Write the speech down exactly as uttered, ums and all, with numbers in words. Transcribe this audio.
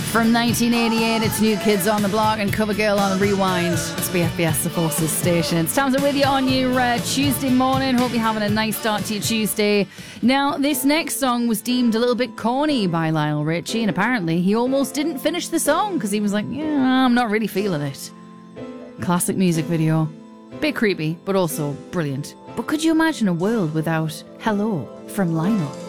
From nineteen eighty-eight, it's New Kids on the Block and Covergirl on Rewind. It's B F B S, the Forces station. It's Tamsin with you on your uh, Tuesday morning. Hope you're having a nice start to your Tuesday. Now, this next song was deemed a little bit corny by Lionel Richie, and apparently he almost didn't finish the song because he was like, yeah, I'm not really feeling it. Classic music video. Bit creepy, but also brilliant. But could you imagine a world without Hello from Lionel?